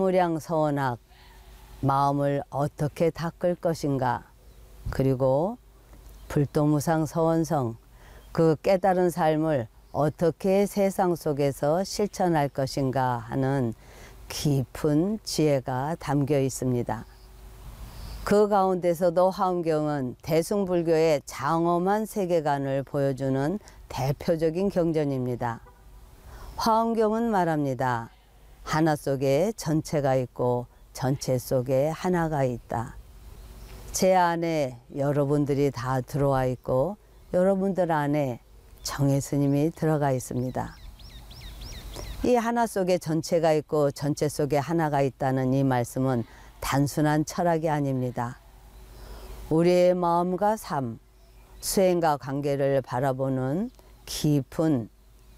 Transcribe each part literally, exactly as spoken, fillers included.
무량서원학, 마음을 어떻게 닦을 것인가, 그리고 불도무상 서원성, 그 깨달은 삶을 어떻게 세상 속에서 실천할 것인가 하는 깊은 지혜가 담겨 있습니다. 그 가운데서도 화엄경은 대승불교의 장엄한 세계관을 보여주는 대표적인 경전입니다. 화엄경은 말합니다. 하나 속에 전체가 있고 전체 속에 하나가 있다. 제 안에 여러분들이 다 들어와 있고 여러분들 안에 정의 스님이 들어가 있습니다. 이 하나 속에 전체가 있고 전체 속에 하나가 있다는 이 말씀은 단순한 철학이 아닙니다. 우리의 마음과 삶, 수행과 관계를 바라보는 깊은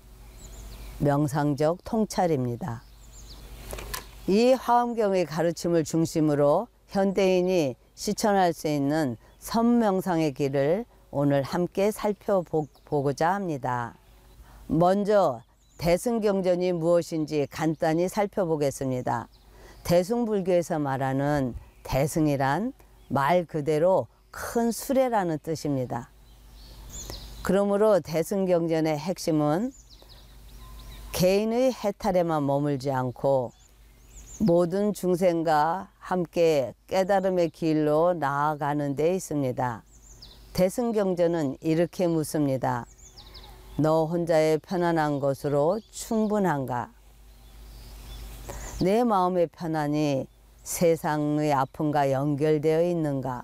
명상적 통찰입니다. 이 화엄경의 가르침을 중심으로 현대인이 실천할 수 있는 선명상의 길을 오늘 함께 살펴보고자 합니다. 먼저 대승경전이 무엇인지 간단히 살펴보겠습니다. 대승불교에서 말하는 대승이란 말 그대로 큰 수레라는 뜻입니다. 그러므로 대승경전의 핵심은 개인의 해탈에만 머물지 않고 모든 중생과 함께 깨달음의 길로 나아가는 데 있습니다. 대승경전은 이렇게 묻습니다. 너 혼자의 편안한 것으로 충분한가? 내 마음의 편안이 세상의 아픔과 연결되어 있는가?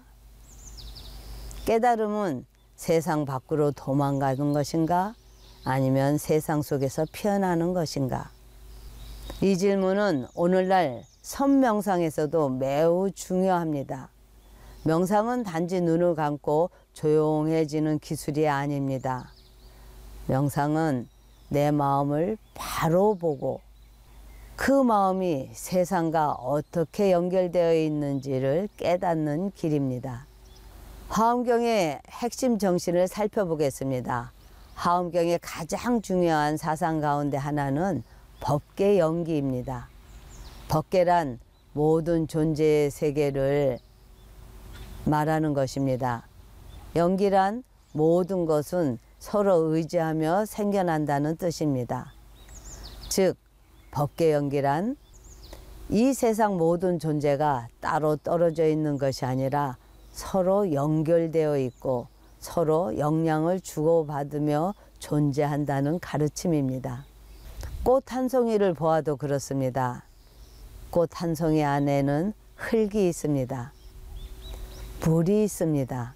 깨달음은 세상 밖으로 도망가는 것인가? 아니면 세상 속에서 피어나는 것인가? 이 질문은 오늘날 선명상에서도 매우 중요합니다. 명상은 단지 눈을 감고 조용해지는 기술이 아닙니다. 명상은 내 마음을 바로 보고 그 마음이 세상과 어떻게 연결되어 있는지를 깨닫는 길입니다. 화엄경의 핵심 정신을 살펴보겠습니다. 화엄경의 가장 중요한 사상 가운데 하나는 법계 연기입니다. 법계란 모든 존재의 세계를 말하는 것입니다. 연기란 모든 것은 서로 의지하며 생겨난다는 뜻입니다. 즉 법계 연기란 이 세상 모든 존재가 따로 떨어져 있는 것이 아니라 서로 연결되어 있고 서로 영향을 주고받으며 존재한다는 가르침입니다. 꽃 한 송이를 보아도 그렇습니다. 꽃 한 송이 안에는 흙이 있습니다. 물이 있습니다.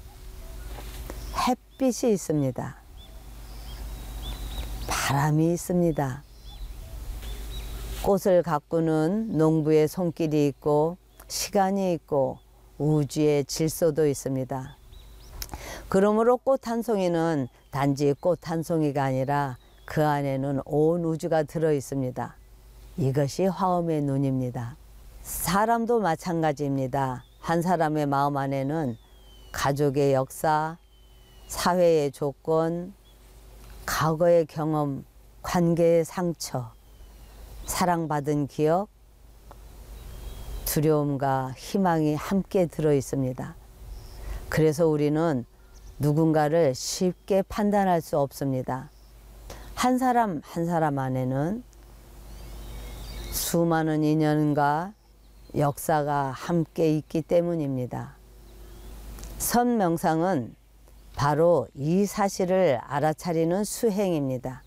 햇빛이 있습니다. 바람이 있습니다. 꽃을 가꾸는 농부의 손길이 있고 시간이 있고 우주의 질서도 있습니다. 그러므로 꽃 한 송이는 단지 꽃 한 송이가 아니라 그 안에는 온 우주가 들어 있습니다. 이것이 화엄의 눈입니다. 사람도 마찬가지입니다. 한 사람의 마음 안에는 가족의 역사, 사회의 조건, 과거의 경험, 관계의 상처, 사랑받은 기억, 두려움과 희망이 함께 들어 있습니다. 그래서 우리는 누군가를 쉽게 판단할 수 없습니다. 한 사람 한 사람 안에는 수많은 인연과 역사가 함께 있기 때문입니다. 선명상은 바로 이 사실을 알아차리는 수행입니다.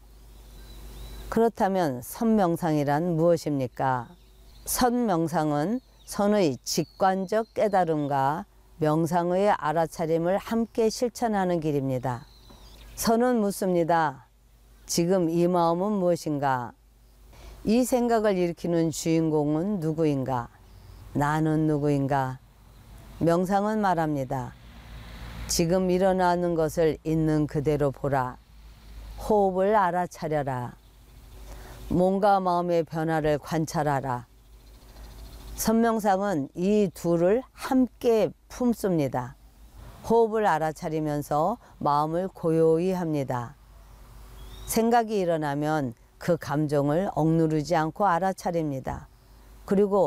그렇다면 선명상이란 무엇입니까? 선명상은 선의 직관적 깨달음과 명상의 알아차림을 함께 실천하는 길입니다. 선은 묻습니다. 지금 이 마음은 무엇인가? 이 생각을 일으키는 주인공은 누구인가? 나는 누구인가? 명상은 말합니다. 지금 일어나는 것을 있는 그대로 보라. 호흡을 알아차려라. 몸과 마음의 변화를 관찰하라. 선명상은 이 둘을 함께 품습니다. 호흡을 알아차리면서 마음을 고요히 합니다. 생각이 일어나면 그 감정을 억누르지 않고 알아차립니다. 그리고